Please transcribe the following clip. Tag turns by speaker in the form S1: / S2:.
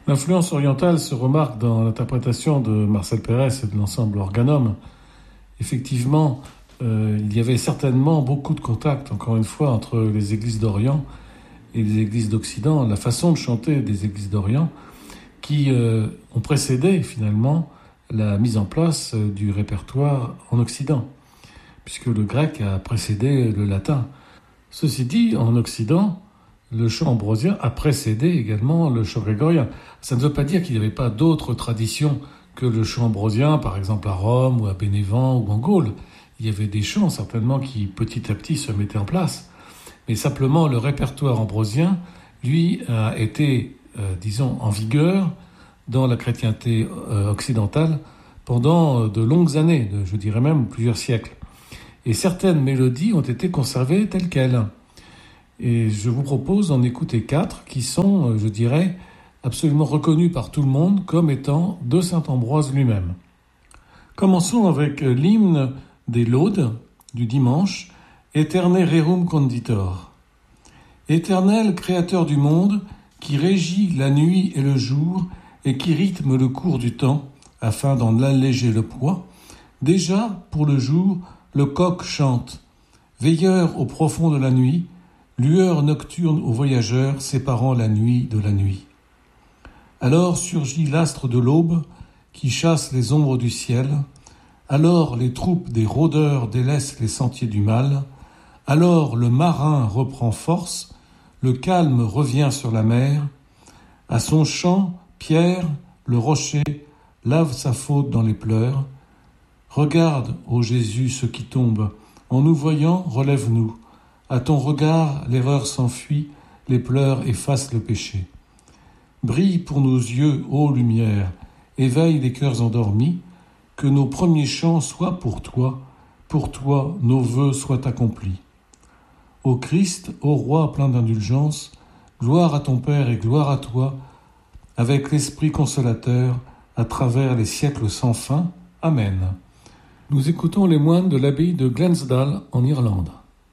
S1: L'influence orientale se remarque dans l'interprétation de Marcel Pérez et de l'ensemble Organum. Effectivement, il y avait certainement beaucoup de contacts, encore une fois, entre les églises d'Orient et les églises d'Occident, la façon de chanter des églises d'Orient qui ont précédé finalement la mise en place du répertoire en Occident, puisque le grec a précédé le latin. Ceci dit, en Occident, le chant ambrosien a précédé également le chant grégorien. Ça ne veut pas dire qu'il n'y avait pas d'autres traditions que le chant ambrosien, par exemple à Rome ou à Bénévent ou en Gaule. Il y avait des chants certainement qui petit à petit se mettaient en place. Mais simplement le répertoire ambrosien, lui, a été, en vigueur dans la chrétienté occidentale pendant de longues années, je dirais même plusieurs siècles. Et certaines mélodies ont été conservées telles quelles. Et je vous propose d'en écouter 4 qui sont, je dirais, absolument reconnus par tout le monde comme étant de saint Ambroise lui-même. Commençons avec l'hymne des laudes du dimanche, Aeterne rerum conditor. Éternel créateur du monde, qui régit la nuit et le jour et qui rythme le cours du temps afin d'en alléger le poids, déjà pour le jour, le coq chante, veilleur au profond de la nuit, lueur nocturne aux voyageurs séparant la nuit de la nuit. Alors surgit l'astre de l'aube qui chasse les ombres du ciel, alors les troupes des rôdeurs délaissent les sentiers du mal, alors le marin reprend force, le calme revient sur la mer, à son chant, Pierre, le rocher, lave sa faute dans les pleurs. Regarde, ô Jésus, ce qui tombe, en nous voyant, relève-nous. À ton regard, l'erreur s'enfuit, les pleurs effacent le péché. Brille pour nos yeux, ô lumière, éveille les cœurs endormis, que nos premiers chants soient pour toi, nos vœux soient accomplis. Ô Christ, ô Roi plein d'indulgence, gloire à ton Père et gloire à toi, avec l'Esprit consolateur, à travers les siècles sans fin. Amen. Nous écoutons les moines de l'abbaye de Glensdale en Irlande.